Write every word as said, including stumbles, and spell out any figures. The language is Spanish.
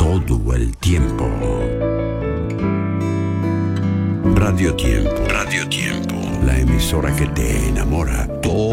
todo el tiempo. Radio Tiempo, Radio Tiempo, la emisora que te enamora todo